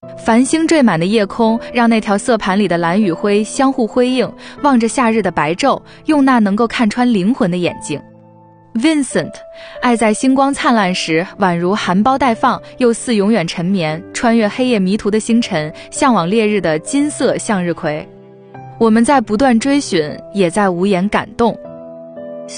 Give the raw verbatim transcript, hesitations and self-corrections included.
繁星缀满的夜空，让那条色盘里的蓝与灰相互辉映，望着夏日的白昼，用那能够看穿灵魂的眼睛。Vincent， 爱在星光灿烂时，宛如含苞待放，又似永远沉眠，穿越黑夜迷途的星辰，向往烈日的金色向日葵。我们在不断追寻，也在无言感动。